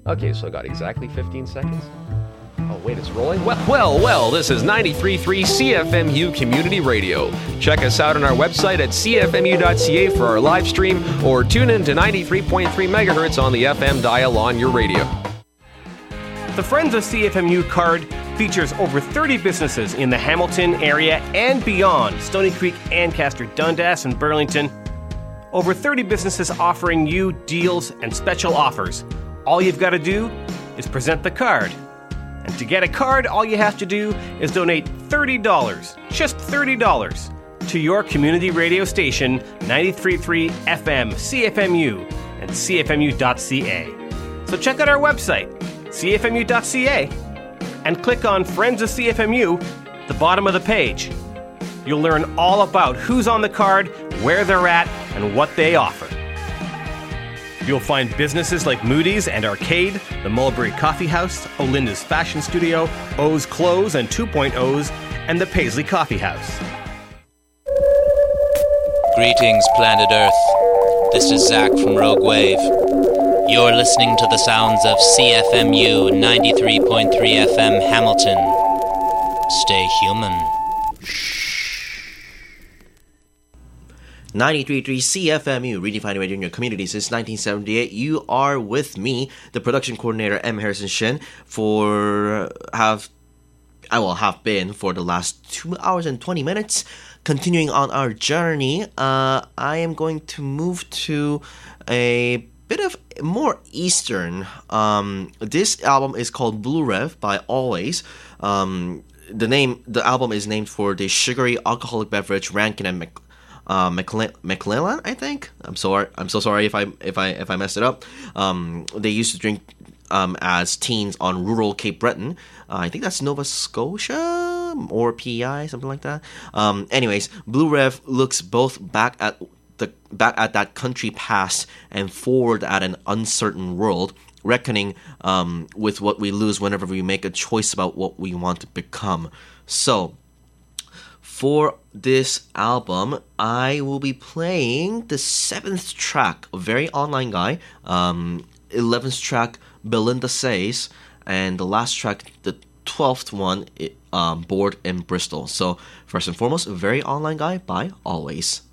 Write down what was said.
Okay, so I got exactly 15 seconds. Oh, wait, it's rolling? Well, this is 93.3 CFMU Community Radio. Check us out on our website at cfmu.ca for our live stream, or tune in to 93.3 megahertz on the FM dial on your radio. The Friends of CFMU card features over 30 businesses in the Hamilton area and beyond, Stony Creek, Ancaster, Dundas, and Burlington. Over 30 businesses offering you deals and special offers. All you've got to do is present the card. And to get a card, all you have to do is donate $30, just $30, to your community radio station, 93.3 FM, CFMU, and cfmu.ca. So check out our website, cfmu.ca, and click on Friends of CFMU, the bottom of the page. You'll learn all about who's on the card, where they're at, and what they offer. You'll find businesses like Moody's and Arcade, the Mulberry Coffee House, Olinda's Fashion Studio, O's Clothes and 2.0's, and the Paisley Coffee House. Greetings, planet Earth. This is Zach from Rogue Wave. You're listening to the sounds of CFMU 93.3 FM Hamilton. Stay human. 93.3 CFMU, redefining radio in your community since 1978. You are with me, the production coordinator, M. Harrison Shin, have been for the last 2 hours and 20 minutes. Continuing on our journey, I am going to move to a bit of more Eastern. This album is called Blue Rev by Always. The album is named for the sugary alcoholic beverage Rankin and McClellan, I think. I'm so sorry if I messed it up. They used to drink as teens on rural Cape Breton. I think that's Nova Scotia or PEI, something like that. Anyways, Blue Rev looks both back at that country past and forward at an uncertain world, reckoning with what we lose whenever we make a choice about what we want to become. So, for this album, I will be playing the 7th track, a very online guy, 11th track, Belinda Says, and the last track, the 12th one, Bored in Bristol. So, first and foremost, a very online guy by Always.